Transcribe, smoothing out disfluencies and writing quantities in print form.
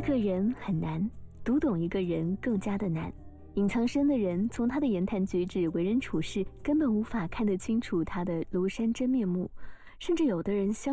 个人很难，读懂一个人更加的难。隐藏深的人，从他的言谈举止、为人处事，根本无法看得清楚他的庐山真面目，甚至有的人相